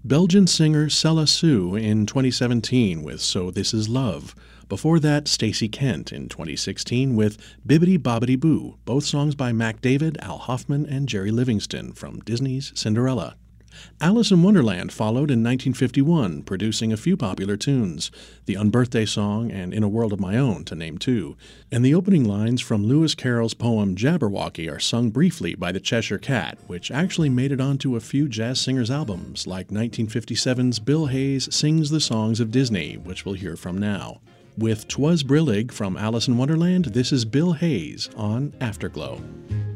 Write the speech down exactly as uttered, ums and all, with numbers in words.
Belgian singer Sella Sue in twenty seventeen with So This Is Love. Before that, Stacey Kent in twenty sixteen with Bibbidi Bobbidi Boo, both songs by Mac David, Al Hoffman, and Jerry Livingston from Disney's Cinderella. Alice in Wonderland followed in nineteen fifty-one, producing a few popular tunes, the Unbirthday Song and In a World of My Own, to name two. And the opening lines from Lewis Carroll's poem Jabberwocky are sung briefly by the Cheshire Cat, which actually made it onto a few jazz singers' albums, like nineteen fifty-seven's Bill Hayes Sings the Songs of Disney, which we'll hear from now. With 'Twas Brillig from Alice in Wonderland, this is Bill Hayes on Afterglow.